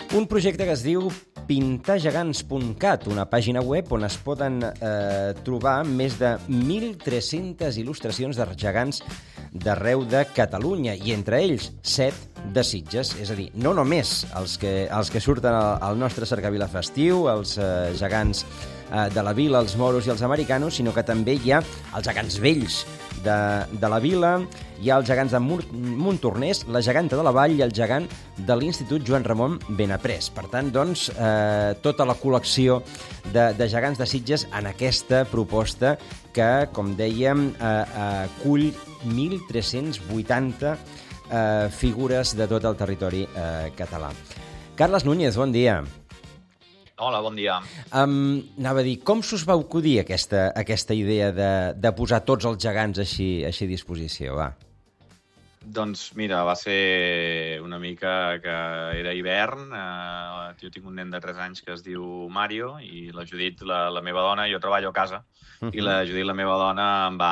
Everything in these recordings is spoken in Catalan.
Un projecte que es diu pintargegants.cat, una pàgina web on es poden trobar més de 1.300 il·lustracions de gegants d'arreu de Catalunya, i entre ells 7 de Sitges. És a dir, no només els que surten al nostre cercavila festiu, els gegants de la vila, els moros i els americanos, sinó que també hi ha els gegants vells de la vila, hi ha els gegants de Montornès, la geganta de la Vall i el gegant de l'Institut Joan Ramon Benaprés. Per tant, doncs, tota la col·lecció de gegants de Sitges en aquesta proposta que, com dèiem, acull 1.380 figures de tot el territori català. Carles Núñez, bon dia. Hola, bon dia. Anava a dir, com s'us va acudir aquesta idea de posar tots els gegants així a disposició? Va. Doncs mira, va ser una mica que era hivern. Jo tinc un nen de 3 anys que es diu Mario, i la Judit, la meva dona, jo treballo a casa, i la Judit, la meva dona,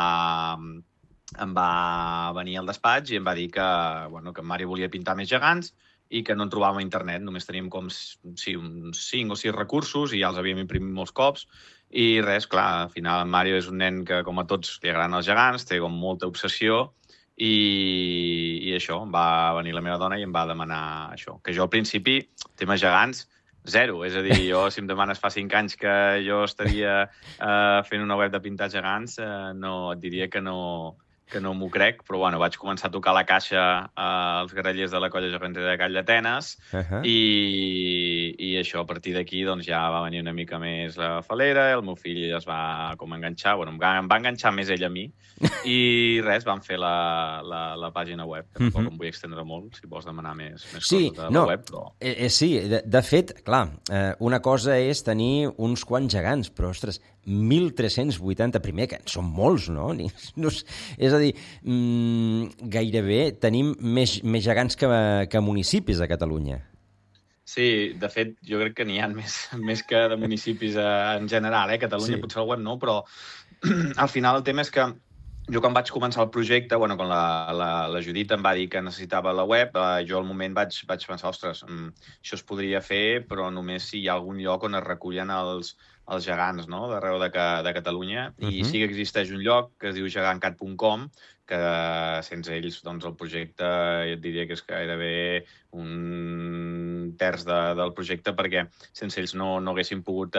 em va venir al despatx i em va dir que en Mario volia pintar més gegants i que no en trobàvem a internet. Només teníem uns 5 o 6 recursos i ja els havíem imprimit molts cops. I res, clar, al final en Mario és un nen que, com a tots, li agraden els gegants, té com molta obsessió, i això, va venir la meva dona i em va demanar això. Que jo al principi, temes gegants, zero. És a dir, jo, si em demanes fa 5 anys que jo estaria fent una web de pintar gegants, no, et diria que no m'ho crec, però vaig començar a tocar la caixa als grallers de la Colla Gegantera de Call d'Atenes, i això, a partir d'aquí, doncs ja va venir una mica més la falera, el meu fill es va com enganxar, em va enganxar més ell a mi, i res, vam fer la pàgina web, que tampoc em vull extendre molt, si vols demanar més coses de la web, però... Sí, de fet, clar, una cosa és tenir uns quants gegants, però, ostres, 1.380, primer, que són molts, no? És a dir, gairebé tenim més gegants que municipis a Catalunya. Sí, de fet, jo crec que n'hi ha més que de municipis en general, Catalunya, potser el web no, però al final el tema és que jo quan vaig començar el projecte, quan la Judit em va dir que necessitava la web, jo al moment vaig pensar, ostres, això es podria fer, però només si hi ha algun lloc on es recullen els gegants, no?, d'arreu de Catalunya, i sí que existeix un lloc que es diu gegantcat.com, que sense ells, doncs, el projecte, jo et diria que és gairebé un terç del projecte, perquè sense ells no haguéssim pogut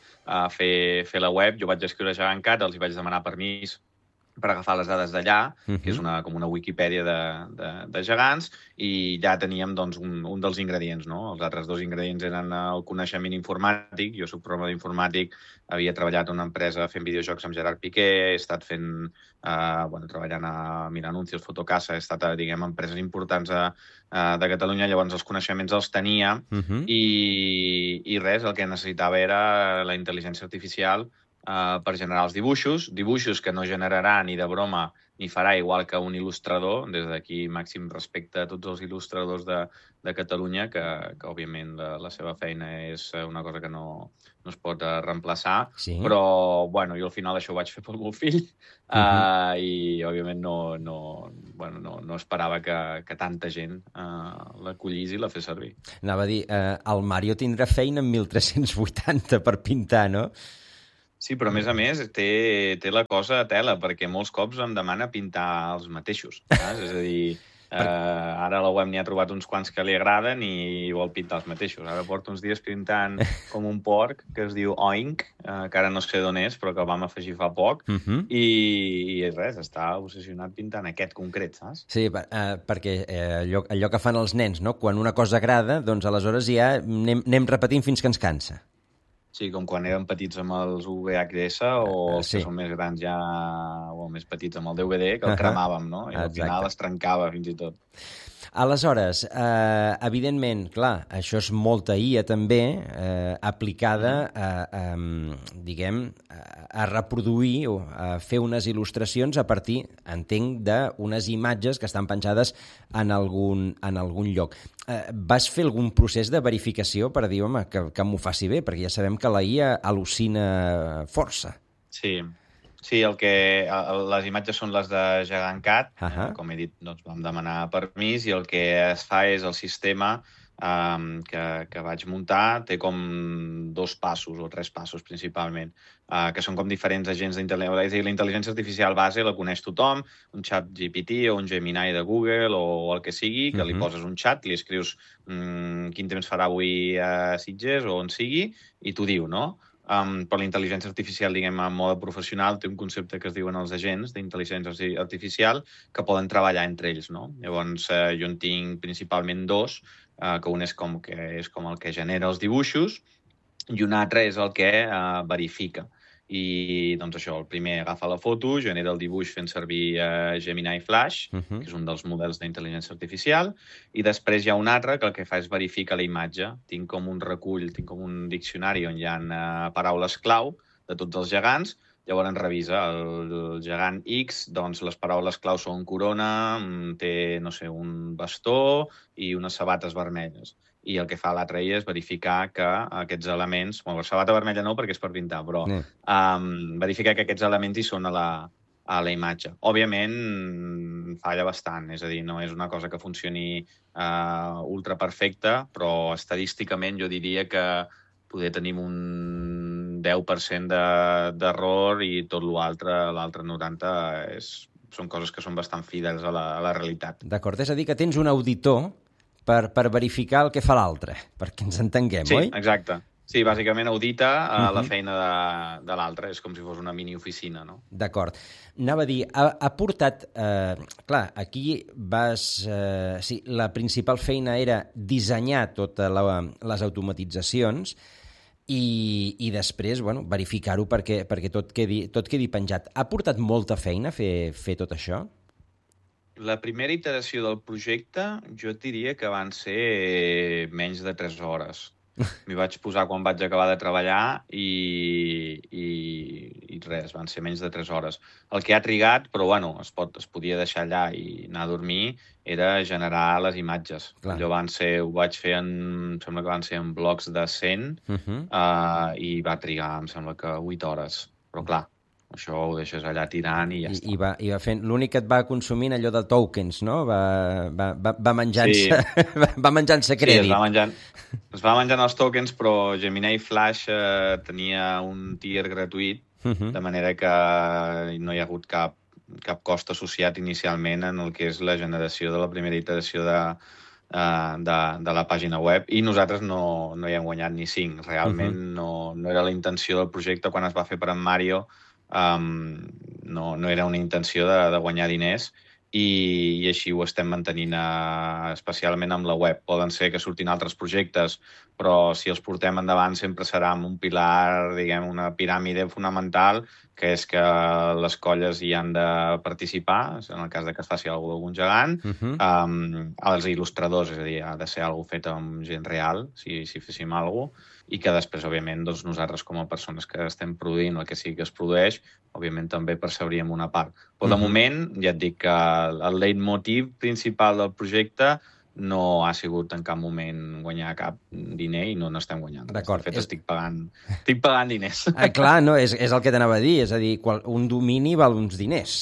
fer la web. Jo vaig escriure a Gegantcat, els hi vaig demanar permís per agafar les dades d'allà, que és com una Wikipedia de gegants, i ja teníem doncs, un dels ingredients, no? Els altres 2 ingredients eren el coneixement informàtic. Jo soc programador informàtic, havia treballat en una empresa fent videojocs amb Gerard Piqué, he estat treballant a Mira Anuncios, Fotocasa, he estat, diguem, a empreses importants de Catalunya, llavors els coneixements els tenia, i res, el que necessitava era la intel·ligència artificial per generar els dibuixos que no generarà ni de broma ni farà igual que un il·lustrador. Des d'aquí màxim respecte a tots els il·lustradors de Catalunya, que òbviament la seva feina és una cosa que no es pot reemplaçar, però jo al final això ho vaig fer pel meu fill, i òbviament no esperava que tanta gent l'acollís i la fes servir. Anava a dir, el Mario tindrà feina amb 1.380 per pintar, no? Sí, però a més té la cosa a tela, perquè molts cops em demana pintar els mateixos, saps? És a dir, ara la web n'hi ha trobat uns quants que li agraden i vol pintar els mateixos. Ara porto uns dies pintant com un porc que es diu Oink, que ara no sé d'on és, però que el vam afegir fa poc, i res, està obsessionat pintant aquest concret, saps? Sí, perquè allò que fan els nens, no? Quan una cosa agrada, doncs aleshores ja anem repetint fins que ens cansa. Sí, com quan érem petits amb els VHS, o els que són més grans ja, o més petits amb el DVD, que el cremàvem, no? I al final es trencava fins i tot. Aleshores, evidentment, clar, això és molta IA també, aplicada a reproduir o a fer unes il·lustracions a partir, entenc, d'unes imatges que estan penjades en algun lloc. Vas fer algun procés de verificació per dir, home, que m'ho faci bé? Perquè ja sabem que la IA al·lucina força. Sí. Sí, les imatges són les de Gegantcat. Com he dit, doncs vam demanar permís, i el que es fa és el sistema que vaig muntar té com 2 passos o 3 passos principalment, que són com diferents agents d'intel·ligència. És a dir, la intel·ligència artificial base la coneix tothom, un xat GPT o un Gemini de Google o el que sigui, que li poses un xat, li escrius quin temps farà avui a Sitges o on sigui, i t'ho diu, no? Però la intel·ligència artificial, diguem, en mode professional, té un concepte que es diuen els agents d'intel·ligència artificial que poden treballar entre ells, no? Llavors, jo en tinc principalment 2, que un és com el que genera els dibuixos i un altre és el que verifica. I, doncs, això, el primer agafa la foto, genera el dibuix fent servir Gemini Flash, que és un dels models d'intel·ligència artificial, i després hi ha un altre que el que fa és verificar la imatge. Tinc com un recull, tinc com un diccionari on hi ha paraules clau de tots els gegants. Llavors revisa el gegant X, doncs les paraules clau són corona, té, no sé, un bastó i unes sabates vermelles. I el que fa l'altre és verificar que aquests elements... Bueno, la sabata vermella no, perquè és per pintar, però verificar que aquests elements hi són a la imatge. Òbviament, falla bastant, és a dir, no és una cosa que funcioni ultra perfecta, però estadísticament jo diria que poder tenim un 10% d'error i tot l'altre 90% són coses que són bastant fidels a la realitat. D'acord, és a dir, que tens un auditor per verificar el que fa l'altre, perquè ens entenguem, oi? Sí, exacte. Sí, bàsicament audita la feina de l'altre, és com si fos una mini-oficina, no? D'acord. Anava a dir, ha portat... clar, aquí vas... sí, la principal feina era dissenyar totes les automatitzacions i després, bueno, verificar-ho perquè tot quedi penjat. Ha portat molta feina fer tot això? La primera iteració del projecte jo et diria que van ser menys de 3 hores. M'hi vaig posar quan vaig acabar de treballar i res, van ser menys de 3 hores. El que ha trigat, però bueno, es podia deixar allà i anar a dormir, era generar les imatges. Clar. Allò ho vaig fer em sembla que van ser en blocs de 100 i va trigar, em sembla que 8 hores. Però clar, això ho deixes allà tirant i ja està. I va fent... L'únic que et va consumint allò de tokens, no? Va menjant-se va menjant-se crèdit. Sí, es va menjant els tokens, però Gemini Flash tenia un tier gratuït, de manera que no hi ha hagut cap cost associat inicialment en el que és la generació de la primera iteració de la pàgina web, i nosaltres no hi hem guanyat ni 5. Realment no era la intenció del projecte quan es va fer per en Mario. No era una intenció de guanyar diners i així ho estem mantenint especialment amb la web. Poden ser que surtin altres projectes, però si els portem endavant sempre serà amb un pilar, diguem, una piràmide fonamental, que és que les colles hi han de participar, en el cas de que es faci alguna cosa d'algun gegant, els il·lustradors, és a dir, ha de ser alguna fet amb gent real, si féssim alguna cosa, i que després, òbviament, doncs, nosaltres com a persones que estem produint el que sigui que es produeix, òbviament també percebríem una part. Però de moment, ja et dic que el leitmotiv principal del projecte no ha sigut en cap moment guanyar cap diner i no n'estem guanyant. D'acord. De fet, estic pagant diners. Clar, no, és el que t'anava a dir, és a dir, un domini val uns diners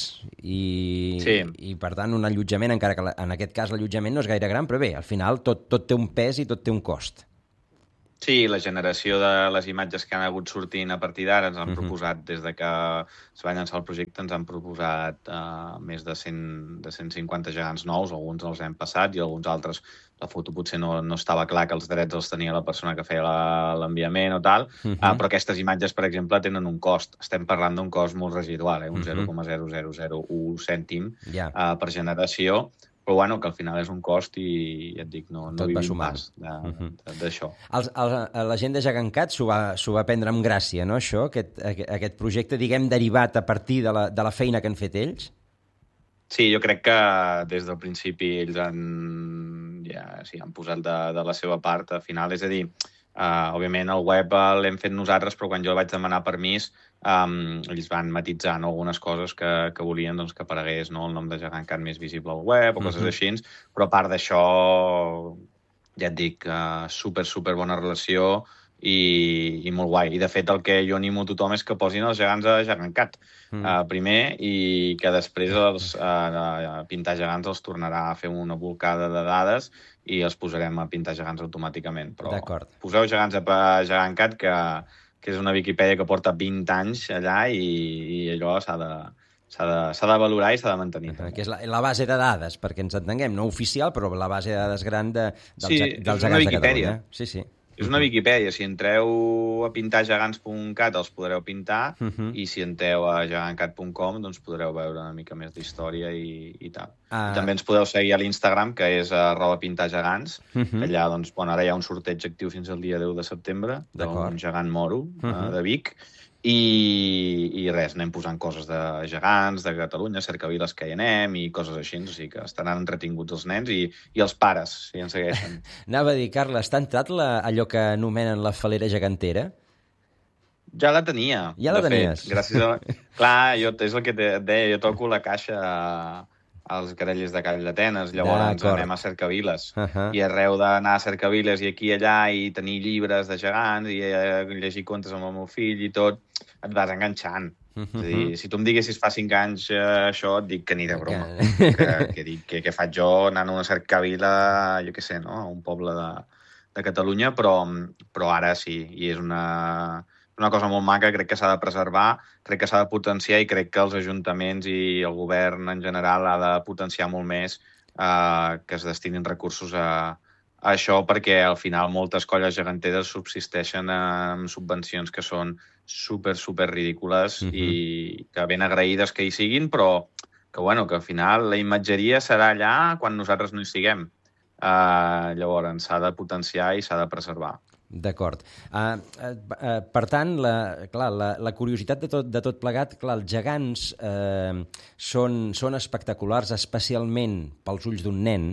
i per tant un allotjament, encara que en aquest cas l'allotjament no és gaire gran, però bé, al final tot té un pes i tot té un cost. Sí, la generació de les imatges que han hagut sortint a partir d'ara ens han proposat, des de que es va llançar el projecte, ens han proposat més de 150 gegants nous, alguns els hem passat i alguns altres la foto potser no estava clar que els drets els tenia la persona que feia l'enviament o tal, però aquestes imatges, per exemple, tenen un cost. Estem parlant d'un cost molt residual, un 0,0001 cèntim per generació, però bueno, que al final és un cost i ja et dic, no vivim pas d'això. La gent de GegantCat s'ho va prendre amb gràcia, no, això? Aquest projecte, diguem, derivat a partir de la feina que han fet ells? Sí, jo crec que des del principi ells han posat de la seva part al final. És a dir, òbviament el web l'hem fet nosaltres, però quan jo vaig demanar permís ells van matitzar algunes coses que volien que aparegués el nom de GegantCat més visible al web o coses així, però a part d'això ja et dic, super bona relació i molt guai. I, de fet, el que jo animo a tothom és que posin els gegants a GegantCat primer i que després a pintar gegants els tornarà a fer una bolcada de dades i els posarem a pintar gegants automàticament. Però poseu gegants a GegantCat, que és una Viquipèdia que porta 20 anys allà i allò s'ha de valorar i s'ha de mantenir. Que és la base de dades, perquè ens entenguem, no oficial, però la base de dades gran dels gegants de Catalunya. Sí. És una Viquipèdia. Si entreu a pintargegants.cat els podreu pintar i si entreu a gegantcat.com doncs podreu veure una mica més d'història i tal. I també ens podeu seguir a l'Instagram, que és @pintargegants. Allà, doncs, ara hi ha un sorteig actiu fins al dia 10 de setembre d'un gegant moro de Vic. I res, anem posant coses de gegants, de Catalunya, cercaviles que hi anem i coses així, o sigui que estaran entretinguts els nens i els pares, si ens segueixen. Anava a dir, Carles, t'ha entrat allò que anomenen la falera gegantera? Ja la tenia. Ja la tenies? Gràcies a... Clar, és el que et deia, jo toco la caixa als Grelles de Call d'Atenes, llavors anem a cercaviles. I arreu d'anar a cercaviles i aquí i allà i tenir llibres de gegants i llegir contes amb el meu fill i tot, et vas enganxant. És a dir, si tu em diguessis fa 5 anys això, et dic que ni de broma. Que faig jo anant a una cercavila, jo què sé, no? A un poble de Catalunya, però ara sí, i és una cosa molt maca, crec que s'ha de preservar, crec que s'ha de potenciar i crec que els ajuntaments i el govern en general ha de potenciar molt més que es destinin recursos a això, perquè al final moltes colles geganteres subsisteixen amb subvencions que són super ridícules i que ben agraïdes que hi siguin, però que al final la imatgeria serà allà quan nosaltres no hi siguem. Llavors s'ha de potenciar i s'ha de preservar. D'acord. Per tant, la curiositat de tot plegat, clar, els gegants són espectaculars, especialment pels ulls d'un nen,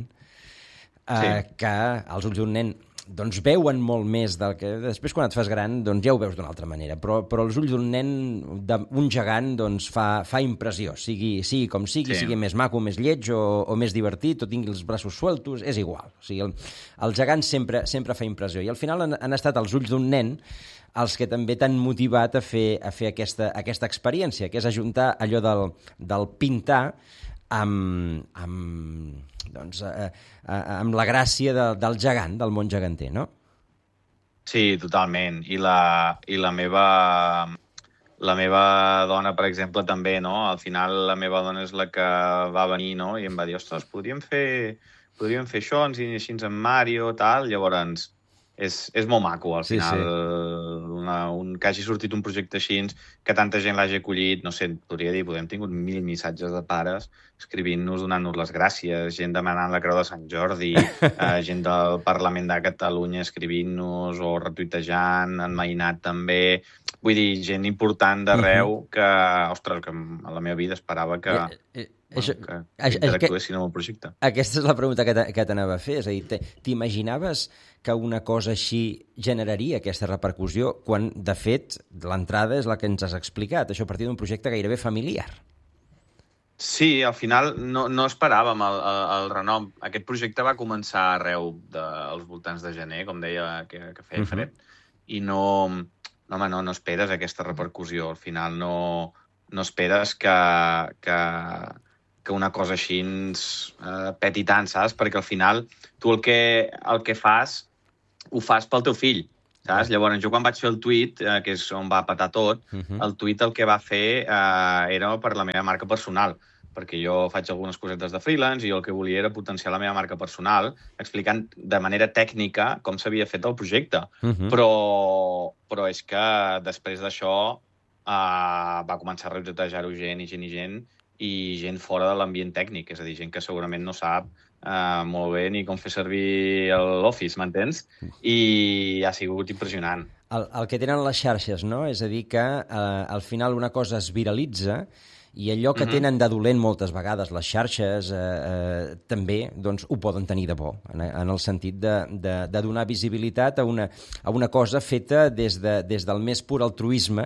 que els ulls d'un nen doncs veuen molt més del que... Després, quan et fas gran, doncs ja ho veus d'una altra manera, però els ulls d'un nen, un gegant, doncs fa impressió, sigui com sigui, sigui més maco, més lleig o més divertit, o tingui els braços sueltos, és igual. O sigui, el gegant sempre fa impressió. I al final han estat els ulls d'un nen els que també t'han motivat a fer aquesta experiència, que és ajuntar allò del pintar amb la gràcia del gegant, del món geganter, no? Sí, totalment. I la meva dona, per exemple, també, no? Al final la meva dona és la que va venir, no? I em va dir, ostres, podríem fer això, ens inicia així amb Mario, tal. Llavors, és molt maco, al final, que hagi sortit un projecte així, que tanta gent l'hagi acollit, no sé, podria dir, hem tingut 1000 missatges de pares escrivint-nos, donant-nos les gràcies, gent demanant la Creu de Sant Jordi, gent del Parlament de Catalunya escrivint-nos o retuitejant, en Mainat també, vull dir, gent important d'arreu que, ostres, que a la meva vida esperava que interactuessin amb el projecte. Aquesta és la pregunta que t'anava a fer, és a dir, t'imaginaves que una cosa així generaria aquesta repercussió quan, de fet, l'entrada és la que ens has explicat, això a partir d'un projecte gairebé familiar? Sí, al final no esperàvem el renom. Aquest projecte va començar arreu als voltants de gener, com deia, que feia fred, i no esperes aquesta repercussió. Al final no esperes que una cosa així peti tant, saps? Perquè al final tu el que fas, ho fas pel teu fill, saps? Llavors, jo quan vaig fer el tuit, que és on va petar tot, el tuit el que va fer era per la meva marca personal, perquè jo faig algunes cosetes de freelance i el que volia era potenciar la meva marca personal, explicant de manera tècnica com s'havia fet el projecte. Però és que després d'això va començar a reutejar-ho gent, i gent fora de l'ambient tècnic, és a dir, gent que segurament no sap molt bé ni com fer servir l'Office, m'entens? I ha sigut impressionant. El que tenen les xarxes, no? És a dir, que al final una cosa es viralitza i allò que tenen de dolent moltes vegades les xarxes també doncs, ho poden tenir de bo, en el sentit de donar visibilitat a una cosa feta des del més pur altruisme,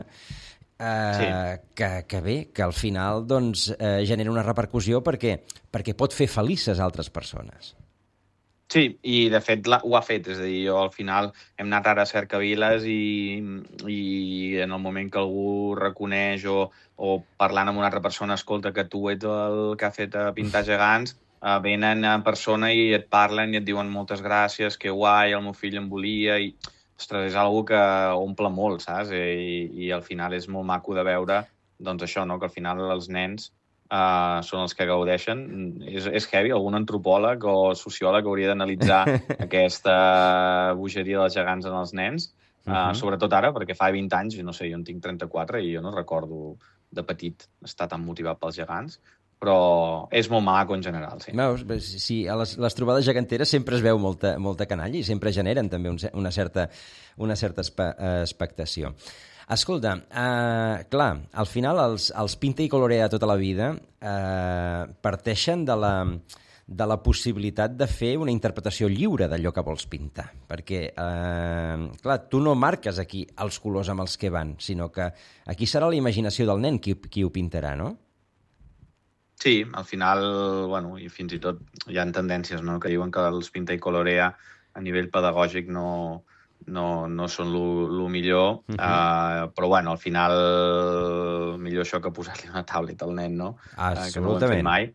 que bé, que al final doncs, genera una repercussió perquè pot fer felices altres persones. Sí, i de fet ho ha fet, és a dir, jo al final hem anat ara a cercaviles i en el moment que algú reconeix o parlant amb una altra persona, escolta que tu ets el que ha fet a pintar gegants, venen en persona i et parlen i et diuen moltes gràcies, que guai, el meu fill em volia, i ostres, és algo que omple molt, saps? I al final és molt maco de veure, doncs això, no? Que al final els nens són els que gaudeixen. És heavy, algun antropòleg o sociòleg hauria d'analitzar aquesta bogeria dels gegants en els nens, sobretot ara, perquè fa 20 anys, no sé, jo en tinc 34 i jo no recordo de petit estar tan motivat pels gegants, però és molt maco en general, sí. Veus, sí, a les trobades geganteres sempre es veu molta canalla i sempre generen també una certa expectació. Escolta, clar, al final els pinta i colorea tota la vida parteixen de la possibilitat de fer una interpretació lliure d'allò que vols pintar, perquè, clar, tu no marques aquí els colors amb els que van, sinó que aquí serà la imaginació del nen qui ho pintarà, no? Sí, al final, bueno, i fins i tot hi ha tendències, no?, que diuen que els pinta i colorea a nivell pedagògic no són lo millor, però bueno, al final millor això que posar-li una tablet al nen, no? Que no ho hem fet mai.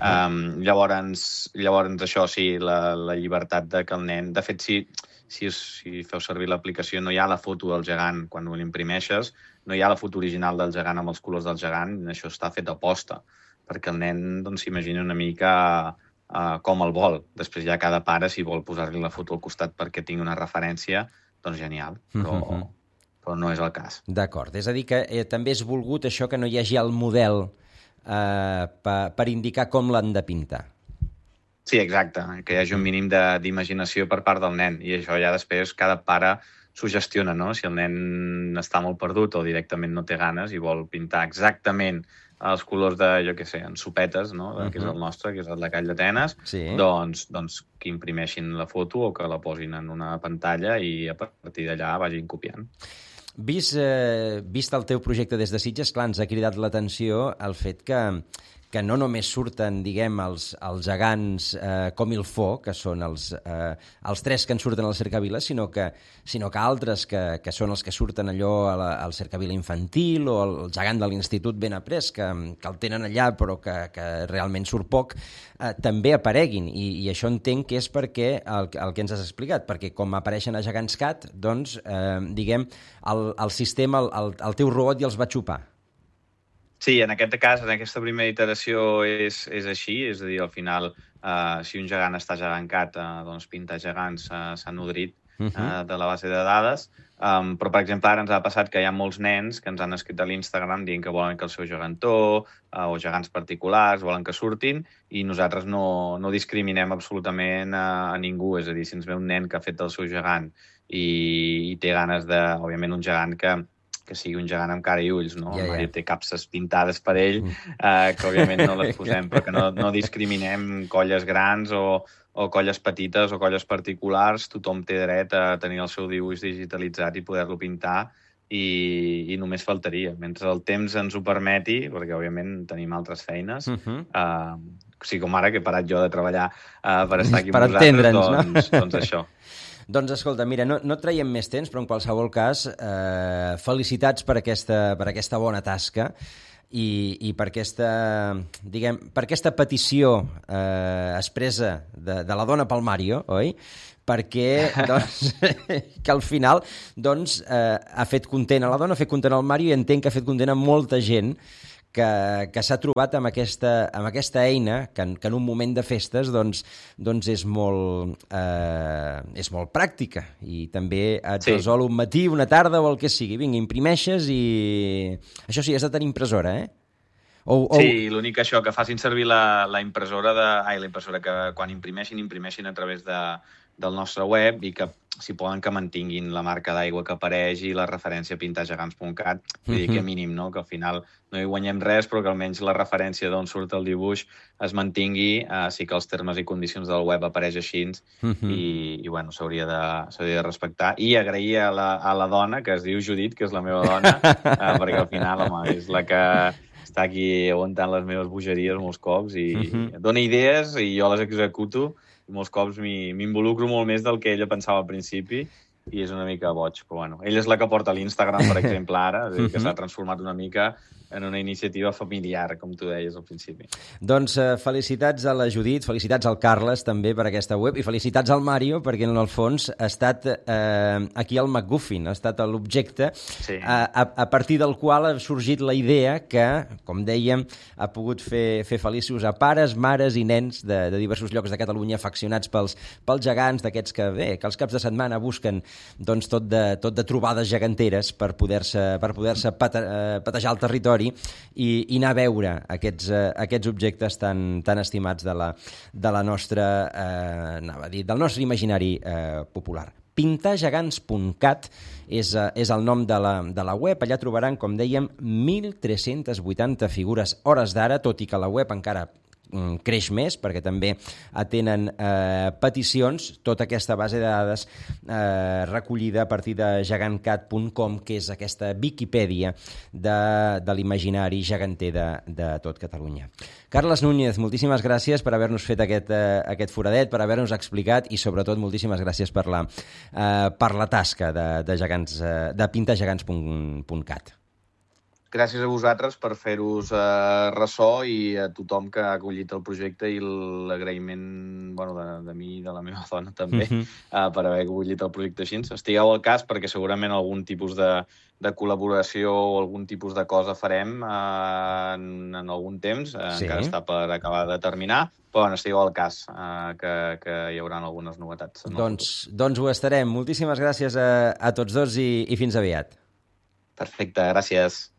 Llavors això, sí, la llibertat de que el nen... De fet, si feu servir l'aplicació, no hi ha la foto del gegant quan ho l'imprimeixes, no hi ha la foto original del gegant amb els colors del gegant, això està fet a posta, perquè el nen s'imagini una mica com el vol. Després ja cada pare, si vol posar-li la foto al costat perquè tingui una referència, doncs genial, però no és el cas. D'acord, és a dir que també és volgut això que no hi hagi el model per indicar com l'han de pintar. Sí, exacte, que hi hagi un mínim d'imaginació per part del nen, i això ja després cada pare s'ho gestiona, no? Si el nen està molt perdut o directament no té ganes i vol pintar exactament els colors de, jo què sé, en sopetes, no? Que és el nostre, que és el de Call d'Atenes, sí. Doncs que imprimeixin la foto o que la posin en una pantalla i a partir d'allà vagin copiant. Vist el teu projecte des de Sitges, clar, ens ha cridat l'atenció el fet que no només surten, diguem, els gegants com il fo, que són els tres que en surten a la cercavila, sinó que altres que són els que surten allò al cercavila infantil o el gegant de l'institut ben après, que el tenen allà però que realment surt poc, també apareguin. I això entenc que és perquè el que ens has explicat, perquè com apareixen a Gegants Cat, doncs, diguem, el sistema, el teu robot ja els va xupar. Sí, en aquest cas, en aquesta primera iteració és així, és a dir, al final, si un gegant està gegancat, doncs pintar gegants s'ha nodrit de la base de dades, però, per exemple, ara ens ha passat que hi ha molts nens que ens han escrit a l'Instagram dient que volen que el seu gegantó o gegants particulars volen que surtin i nosaltres no discriminem absolutament a ningú, és a dir, si ens ve un nen que ha fet el seu gegant i té ganes de, òbviament, un gegant que sigui un gegant amb cara i ulls, no? El Mario té capses pintades per ell, que òbviament no les posem, però que no discriminem colles grans o colles petites o colles particulars. Tothom té dret a tenir el seu dibuix digitalitzat i poder-lo pintar i només faltaria. Mentre el temps ens ho permeti, perquè òbviament tenim altres feines, o sigui, com ara que he parat jo de treballar per estar aquí amb vosaltres, doncs això. Doncs escolta, mira, no traiem més temps, però en qualsevol cas, felicitats per aquesta bona tasca i per aquesta, diguem, per aquesta petició expressa de la dona pel Mario, oi? Perquè, doncs, que al final, doncs, ha fet content a la dona, ha fet content al Mario i entenc que ha fet content a molta gent que s'ha trobat amb aquesta eina que en un moment de festes doncs és molt pràctica i també et resol un matí, una tarda o el que sigui. Vinga, imprimeixes i... Això sí, has de tenir impressora, eh? Sí, l'únic això, que facin servir la impressora que quan imprimeixin a través del nostre web i que, si poden, que mantinguin la marca d'aigua que apareix i la referència pintargegants.cat. Vull dir que mínim, no? Que al final no hi guanyem res, però que almenys la referència d'on surt el dibuix es mantingui, sí que els termes i condicions del web apareix així i bueno, s'hauria de respectar. I agrair a la dona, que es diu Judit, que és la meva dona, perquè al final, home, és la que està aquí aguantant les meves bogeries molts cops i dona idees i jo les executo molts cops m'involucro molt més del que ella pensava al principi i és una mica boig, però bueno. Ella és la que porta l'Instagram, per exemple, ara, és a dir, que s'ha transformat una mica en una iniciativa familiar, com tu deies al principi. Doncs felicitats a la Judit, felicitats al Carles també per aquesta web i felicitats al Mario perquè en el fons ha estat aquí el MacGuffin, ha estat l'objecte a partir del qual ha sorgit la idea que, com dèiem, ha pogut fer feliços a pares, mares i nens de diversos llocs de Catalunya afeccionats pels gegants, d'aquests que els caps de setmana busquen doncs, tot de trobades geganteres per poder-se patejar el territori i anar a veure aquests objectes tan estimats de la nostra, del nostre imaginari popular. Pintargegants.cat és el nom de la web. Allà trobaran, com dèiem, 1.380 figures hores d'ara, tot i que la web encara creix més, perquè també atenen peticions, tota aquesta base de dades recollida a partir de gegantcat.com, que és aquesta Viquipèdia de l'imaginari geganter de tot Catalunya. Carles Núñez, moltíssimes gràcies per haver-nos fet aquest foradet, per haver-nos explicat i, sobretot, moltíssimes gràcies per la tasca de pintargegants.cat. Gràcies a vosaltres per fer-vos ressò i a tothom que ha acollit el projecte i l'agraïment de mi i de la meva dona també per haver acollit el projecte així. Estigueu al cas perquè segurament algun tipus de col·laboració o algun tipus de cosa farem en algun temps, encara està per acabar de terminar, però estigueu al cas que hi haurà algunes novetats. Doncs ho estarem. Moltíssimes gràcies a tots dos i fins aviat. Perfecte, gràcies.